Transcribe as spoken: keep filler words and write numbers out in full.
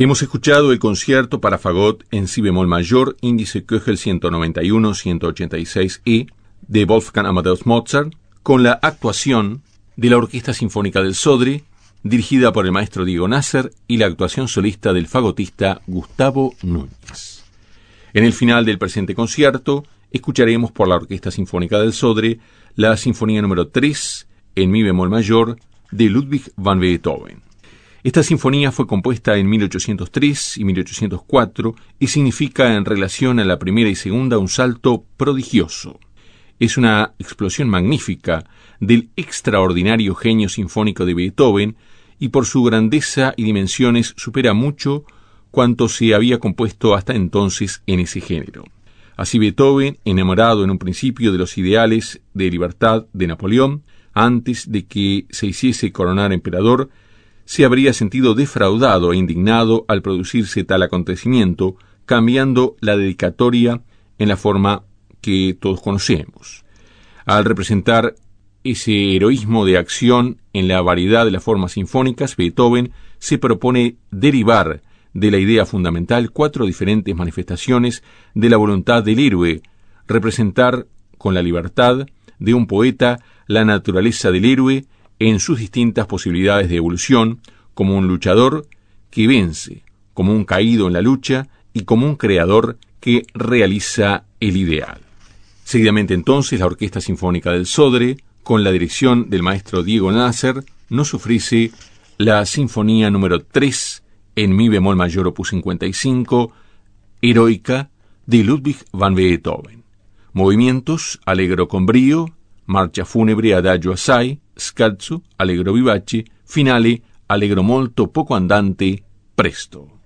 Hemos escuchado el concierto para fagot en si bemol mayor, índice Köchel ciento noventa y uno ciento ochenta y seis E, de Wolfgang Amadeus Mozart, con la actuación de la Orquesta Sinfónica del Sodre, dirigida por el maestro Diego Nasser, y la actuación solista del fagotista Gustavo Núñez. En el final del presente concierto, escucharemos por la Orquesta Sinfónica del Sodre la Sinfonía número tres, en mi bemol mayor, de Ludwig van Beethoven. Esta sinfonía fue compuesta en mil ochocientos tres y mil ochocientos cuatro y significa, en relación a la primera y segunda, un salto prodigioso. Es una explosión magnífica del extraordinario genio sinfónico de Beethoven, y por su grandeza y dimensiones supera mucho cuanto se había compuesto hasta entonces en ese género. Así Beethoven, enamorado en un principio de los ideales de libertad de Napoleón, antes de que se hiciese coronar emperador, se habría sentido defraudado e indignado al producirse tal acontecimiento, cambiando la dedicatoria en la forma que todos conocemos. Al representar ese heroísmo de acción en la variedad de las formas sinfónicas, Beethoven se propone derivar de la idea fundamental cuatro diferentes manifestaciones de la voluntad del héroe, representar con la libertad de un poeta la naturaleza del héroe en sus distintas posibilidades de evolución, como un luchador que vence, como un caído en la lucha y como un creador que realiza el ideal. Seguidamente entonces la Orquesta Sinfónica del Sodre, con la dirección del maestro Diego Nasser, nos ofrece la Sinfonía número tres, en mi bemol mayor opus cincuenta y cinco, Heroica, de Ludwig van Beethoven. Movimientos: allegro con brío, marcia funebre adagio assai, scherzo, allegro vivace, finale, allegro molto poco andante, presto.